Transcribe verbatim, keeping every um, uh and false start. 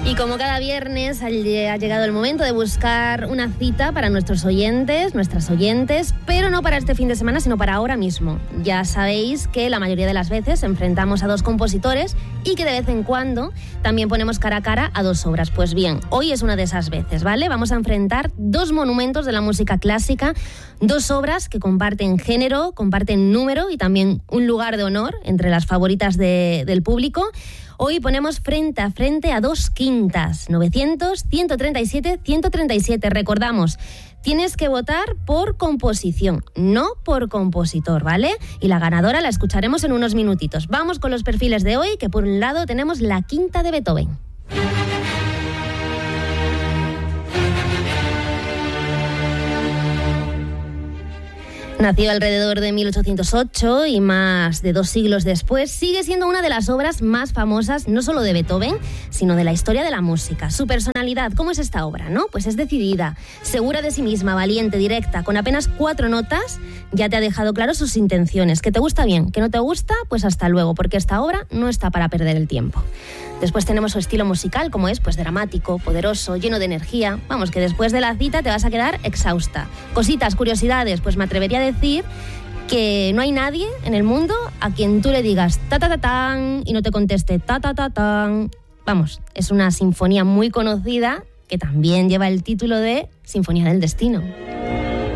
Y como cada viernes ha llegado el momento de buscar una cita para nuestros oyentes, nuestras oyentes, pero no para este fin de semana, sino para ahora mismo. Ya sabéis que la mayoría de las veces enfrentamos a dos compositores y que de vez en cuando también ponemos cara a cara a dos obras. Pues bien, hoy es una de esas veces, ¿vale? Vamos a enfrentar dos monumentos de la música clásica, dos obras que comparten género, comparten número y también un lugar de honor entre las favoritas de, del público. Hoy ponemos frente a frente a dos quintas, novecientos, ciento treinta y siete, ciento treinta y siete. Recordamos, tienes que votar por composición, no por compositor, ¿vale? Y la ganadora la escucharemos en unos minutitos. Vamos con los perfiles de hoy, que por un lado tenemos la quinta de Beethoven. Nació alrededor de mil ochocientos ocho y más de dos siglos después sigue siendo una de las obras más famosas no solo de Beethoven, sino de la historia de la música. Su personalidad, ¿cómo es esta obra, no? Pues es decidida, segura de sí misma, valiente, directa, con apenas cuatro notas ya te ha dejado claro sus intenciones. ¿Que te gusta bien? ¿Que no te gusta? Pues hasta luego, porque esta obra no está para perder el tiempo. Después tenemos su estilo musical, como es, pues dramático, poderoso, lleno de energía. Vamos, que después de la cita te vas a quedar exhausta. Cositas, curiosidades, pues me atrevería a decir que no hay nadie en el mundo a quien tú le digas ta ta ta tan y no te conteste ta ta ta tan. Vamos, es una sinfonía muy conocida que también lleva el título de Sinfonía del Destino.